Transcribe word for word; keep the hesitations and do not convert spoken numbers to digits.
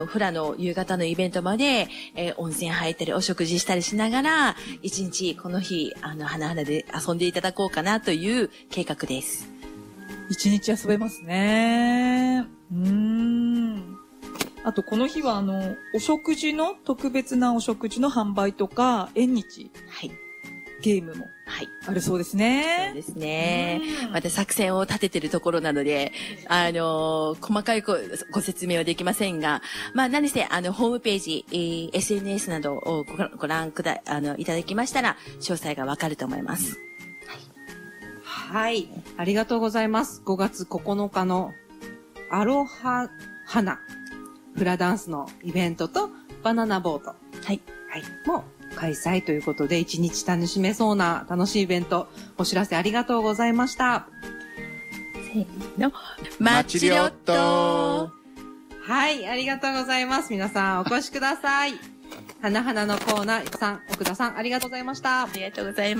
フラの夕方のイベントまで、えー、温泉入ったりお食事したりしながら、一日この日、あの、花々で遊んでいただこうかなという計画です。 一日遊べますね。うーん。あと、この日は、あの、お食事の、特別なお食事の販売とか、縁日。 はい。 ゲームも。 はい。 あるそうですね。 そうですね。また作戦を立ててるところなので、あのー、細かいご、ご説明はできませんが、まあ何せ、あの、ホームページ、えー、エスエヌエス などをご、ご覧くだ、あの、いただきましたら、詳細がわかると思います。 はい。はい。ありがとうございます。ごがつここのかの、アロハ花、フラダンスのイベントと、バナナボート。 はい。 はい。もう、開催ということで、一日楽しめそうな楽しいイベント、お知らせありがとうございました。 せーの。マチリョット。 はい、ありがとうございます。皆さんお越しください。花々のコーナー、さん、奥田さん、ありがとうございました。 ありがとうございます。